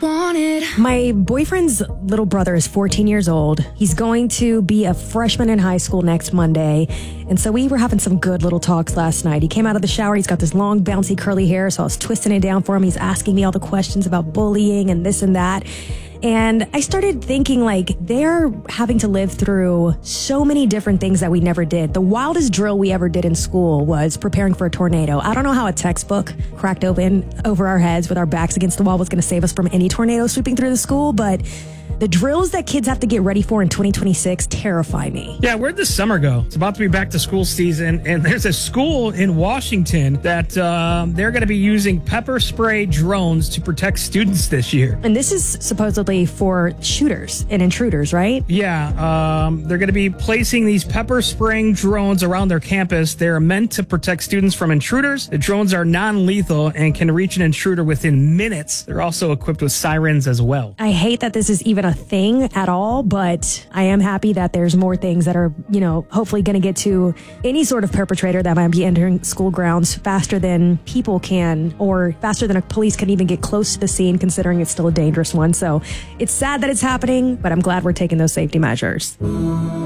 wanted. My boyfriend's little brother is 14 years old. He's going to be a freshman in high school next Monday. And so we were having some good little talks last night. He came out of the shower. He's got this long, bouncy, curly hair. So I was twisting it down for him. He's asking me all the questions about bullying and this and that. And I started thinking, like, they're having to live through so many different things that we never did. The wildest drill we ever did in school was preparing for a tornado. I don't know how a textbook cracked open over our heads with our backs against the wall was going to save us from any tornado sweeping through the school, but the drills that kids have to get ready for in 2026 terrify me. Yeah, where'd the summer go? It's about to be back to school season, and there's a school in Washington that they're going to be using pepper spray drones to protect students this year. And this is supposedly for shooters and intruders, right? Yeah, they're going to be placing these pepper spraying drones around their campus. They're meant to protect students from intruders. The drones are non-lethal and can reach an intruder within minutes. They're also equipped with sirens as well. I hate that this is even a thing at all, but I am happy that there's more things that are, hopefully going to get to any sort of perpetrator that might be entering school grounds faster than people can, or faster than a police can even get close to the scene, considering it's still a dangerous one. So it's sad that it's happening, but I'm glad we're taking those safety measures.